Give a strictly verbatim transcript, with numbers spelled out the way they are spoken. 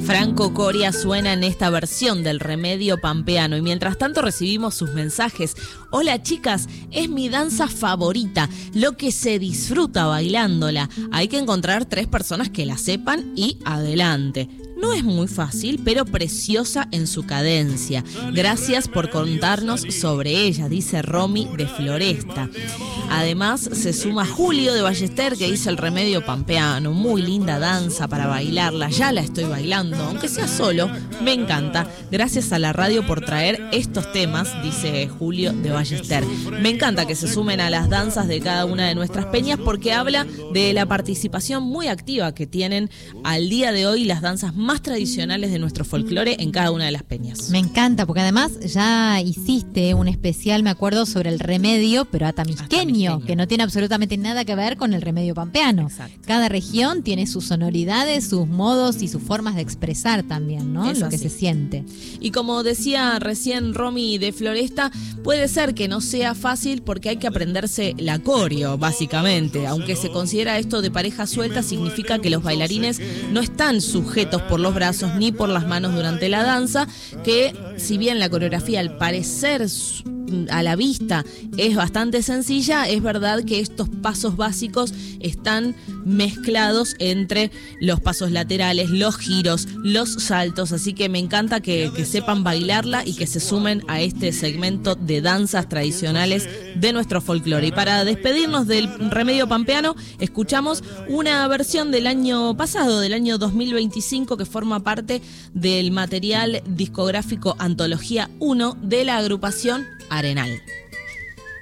Franco Coria suena en esta versión del Remedio Pampeano y mientras tanto recibimos sus mensajes. Hola chicas, es mi danza favorita, lo que se disfruta bailándola. Hay que encontrar tres personas que la sepan y adelante. No es muy fácil, pero preciosa en su cadencia. Gracias por contarnos sobre ella, dice Romy de Floresta. Además, se suma Julio de Ballester, que dice el Remedio Pampeano. Muy linda danza para bailarla. Ya la estoy bailando, aunque sea solo. Me encanta. Gracias a la radio por traer estos temas, dice Julio de Ballester. Me encanta que se sumen a las danzas de cada una de nuestras peñas porque habla de la participación muy activa que tienen al día de hoy las danzas más más tradicionales de nuestro folclore en cada una de las peñas. Me encanta, porque además ya hiciste un especial, me acuerdo, sobre el remedio, pero atamisqueño, atamisqueño. que no tiene absolutamente nada que ver con el remedio pampeano. Exacto. Cada región tiene sus sonoridades, sus modos y sus formas de expresar también, ¿no? Es Lo así. que se siente. Y como decía recién Romy de Floresta, puede ser que no sea fácil porque hay que aprenderse la coreo, básicamente. Aunque se considera esto de pareja suelta, significa que los bailarines no están sujetos por los brazos ni por las manos durante la danza, que si bien la coreografía al parecer a la vista es bastante sencilla, es verdad que estos pasos básicos están mezclados entre los pasos laterales, los giros, los saltos, así que me encanta que, que sepan bailarla y que se sumen a este segmento de danzas tradicionales de nuestro folclore. Y para despedirnos del Remedio Pampeano, escuchamos una versión del año pasado, del año dos mil veinticinco, que forma parte del material discográfico Antología uno de la agrupación Arenal.